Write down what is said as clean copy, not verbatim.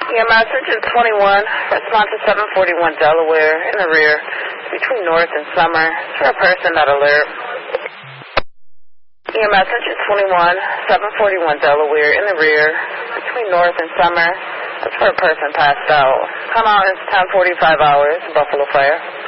EMS engine 21, respond to 741 Delaware in the rear between North and Summer. It's for a person at alert. EMS engine 21, 741 Delaware in the rear between North and Summer. That's for a person passed out. Come out, it's 10:45 hours, Buffalo Fire.